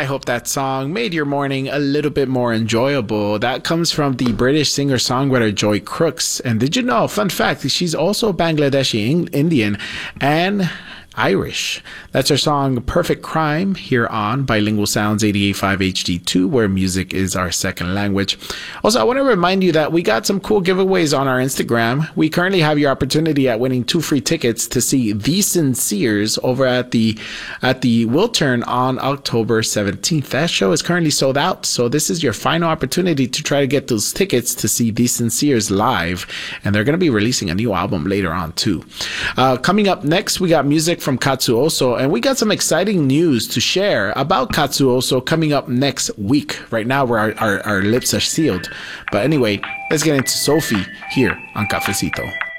I hope that song made your morning a little bit more enjoyable. That comes from the British singer-songwriter Joy Crooks. And did you know, fun fact, she's also Bangladeshi Indian and Irish. That's her song Perfect Crime here on Bilingual Sounds 88.5 HD2, where music is our second language. Also, I want to remind you that we got some cool giveaways on our Instagram. We currently have your opportunity at winning 2 free tickets to see The Sinceres over at the Wiltern on October 17th. That show is currently sold out, so this is your final opportunity to try to get those tickets to see The Sinceres live, and they're going to be releasing a new album later on too. Coming up next, we got music from Katsuoso, and we got some exciting news to share about Katsuoso coming up next week. Right now, where our lips are sealed. But anyway, let's get into Sophie here on Cafecito.